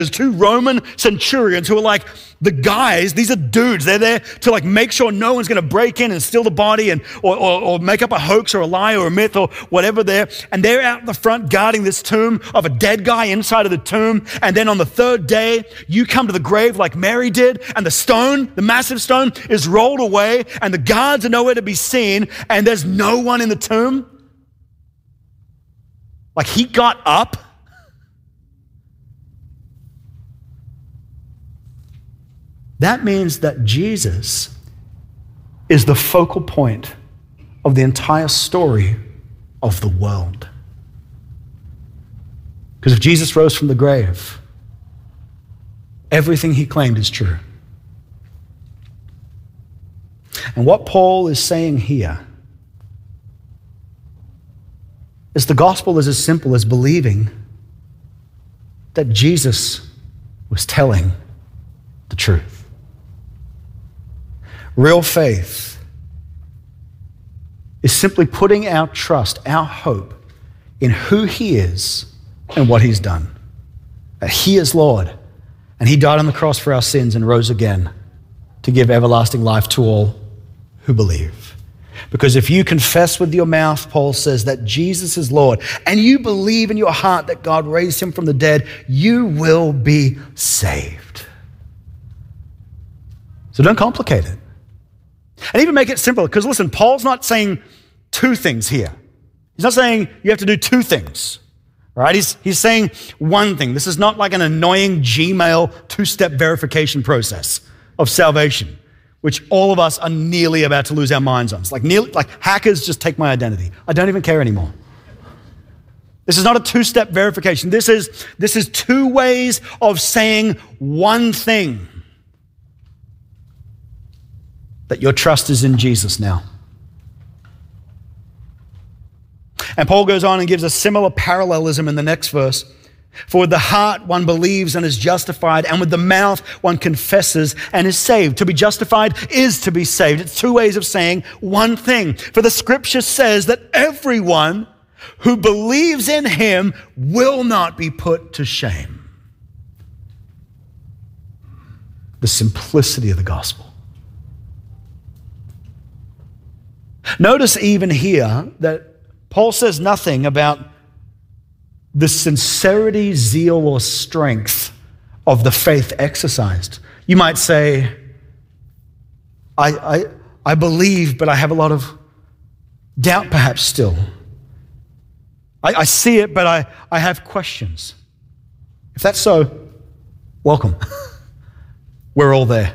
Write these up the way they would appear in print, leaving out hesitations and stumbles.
There's two Roman centurions who are like the guys. These are dudes. They're there to like make sure no one's going to break in and steal the body and or make up a hoax or a lie or a myth or whatever there. And they're out in the front guarding this tomb of a dead guy inside of the tomb. And then on the third day, you come to the grave like Mary did, and the stone, the massive stone, is rolled away, and the guards are nowhere to be seen, and there's no one in the tomb. Like he got up. That means that Jesus is the focal point of the entire story of the world. Because if Jesus rose from the grave, everything he claimed is true. And what Paul is saying here is the gospel is as simple as believing that Jesus was telling the truth. Real faith is simply putting our trust, our hope in who he is and what he's done. That he is Lord, and he died on the cross for our sins and rose again to give everlasting life to all who believe. Because if you confess with your mouth, Paul says, that Jesus is Lord, and you believe in your heart that God raised him from the dead, you will be saved. So don't complicate it. And even make it simple, because listen, Paul's not saying two things here. He's not saying you have to do two things, right? He's saying one thing. This is not like an annoying Gmail two-step verification process of salvation, which all of us are nearly about to lose our minds on. It's like hackers just take my identity. I don't even care anymore. This is not a two-step verification. This is two ways of saying one thing. That your trust is in Jesus now. And Paul goes on and gives a similar parallelism in the next verse. For with the heart one believes and is justified, and with the mouth one confesses and is saved. To be justified is to be saved. It's two ways of saying one thing. For the scripture says that everyone who believes in him will not be put to shame. The simplicity of the gospel. Notice even here that Paul says nothing about the sincerity, zeal, or strength of the faith exercised. You might say, I believe, but I have a lot of doubt perhaps still. I see it, but I have questions. If that's so, welcome. We're all there.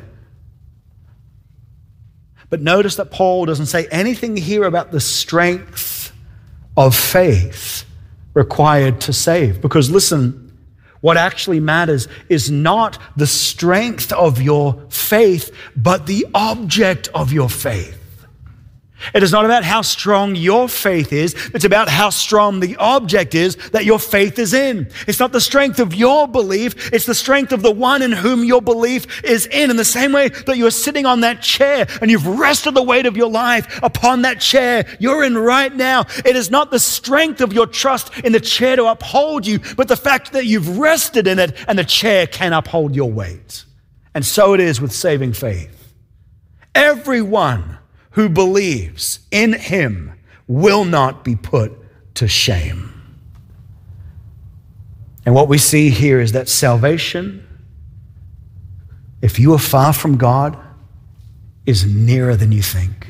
But notice that Paul doesn't say anything here about the strength of faith required to save. Because listen, what actually matters is not the strength of your faith, but the object of your faith. It is not about how strong your faith is. It's about how strong the object is that your faith is in. It's not the strength of your belief. It's the strength of the one in whom your belief is in the same way that you're sitting on that chair and you've rested the weight of your life upon that chair you're in right now. It is not the strength of your trust in the chair to uphold you, but the fact that you've rested in it and the chair can uphold your weight. And so it is with saving faith. Everyone who believes in him will not be put to shame. And what we see here is that salvation, if you are far from God, is nearer than you think.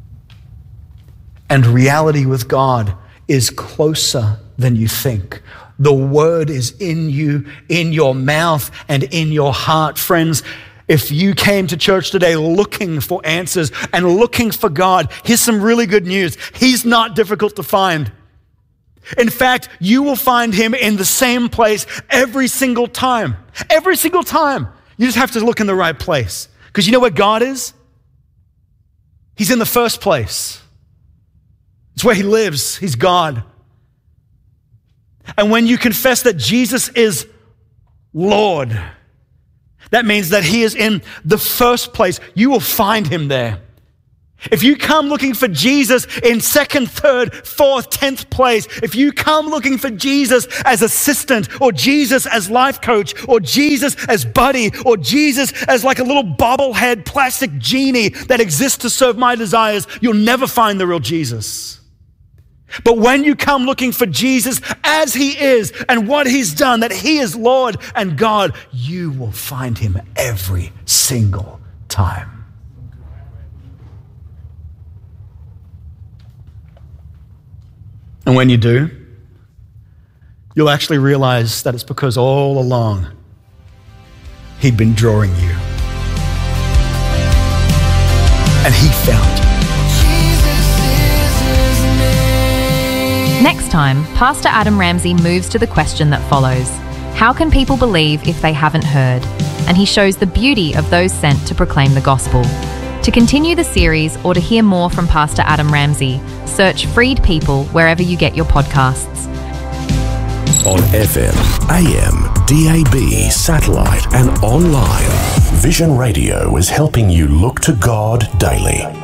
And reality with God is closer than you think. The word is in you, in your mouth, and in your heart. Friends, if you came to church today looking for answers and looking for God, here's some really good news. He's not difficult to find. In fact, you will find him in the same place every single time. Every single time. You just have to look in the right place. Because you know where God is? He's in the first place. It's where he lives. He's God. And when you confess that Jesus is Lord, that means that he is in the first place. You will find him there. If you come looking for Jesus in 2nd, 3rd, 4th, 10th place, if you come looking for Jesus as assistant or Jesus as life coach or Jesus as buddy or Jesus as like a little bobblehead plastic genie that exists to serve my desires, you'll never find the real Jesus. But when you come looking for Jesus as he is and what he's done, that he is Lord and God, you will find him every single time. And when you do, you'll actually realize that it's because all along he'd been drawing you. And he found you. Next time, Pastor Adam Ramsey moves to the question that follows: how can people believe if they haven't heard? And he shows the beauty of those sent to proclaim the gospel. To continue the series or to hear more from Pastor Adam Ramsey, search Freed People wherever you get your podcasts. On FM, AM, DAB, satellite and online, Vision Radio is helping you look to God daily.